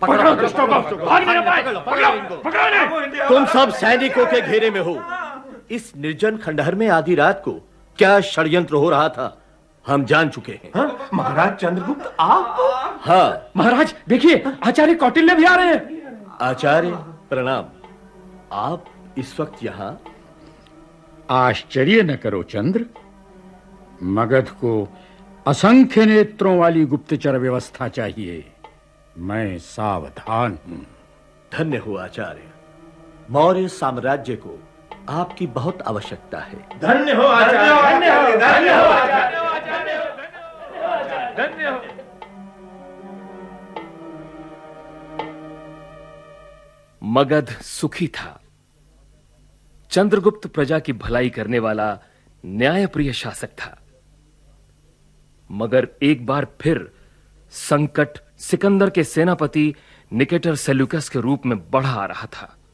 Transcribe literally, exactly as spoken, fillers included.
पकड़ो दुष्टों को, भागने न पाए, पकड़ो, पकड़ो। तुम सब सैनिकों के घेरे में हो। इस निर्जन खंडहर में आधी रात को क्या षड्यंत्र हो रहा था हम जान चुके हैं। हाँ? महाराज चंद्रगुप्त आप? हाँ महाराज देखिए, आचार्य कौटिल्य भी आ रहे हैं। आचार्य प्रणाम। आप इस वक्त यहाँ? आश्चर्य न करो चंद्र, मगध को असंख्य नेत्रों वाली गुप्तचर व्यवस्था चाहिए। मैं सावधान हूं। धन्य हो आचार्य, मौर्य साम्राज्य को आपकी बहुत आवश्यकता है। धन्य हो आचार्य, धन्य हो, धन्य हो आचार्य, धन्य हो। मगध सुखी था। चंद्रगुप्त प्रजा की भलाई करने वाला न्यायप्रिय शासक था। मगर एक बार फिर संकट सिकंदर के सेनापति निकेटर सेल्यूकस के रूप में बढ़ा आ रहा था।